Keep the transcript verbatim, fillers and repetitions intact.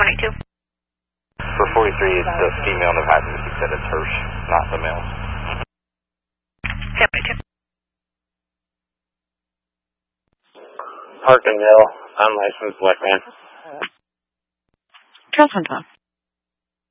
one eight two. For forty-three, it's the female that has it. He said it's Hirsch, not the male. seven eight two. Parkinville, unlicensed black man. Trail Hunter.